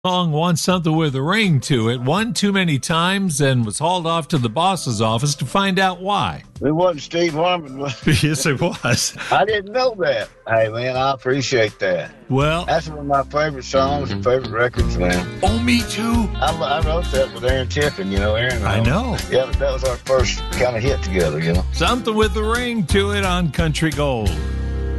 Song wants something with a ring to it. Won too many times and was hauled off to the boss's office to find out why. It wasn't Steve Harmon. Yes, it was. I didn't know that. Hey, man, I appreciate that. Well, That's one of my favorite songs and favorite records, man. oh, me too. I wrote that with Aaron Tippin, Aaron. I know. Yeah, that was our first kind of hit together, Something with a ring to it on Country Gold.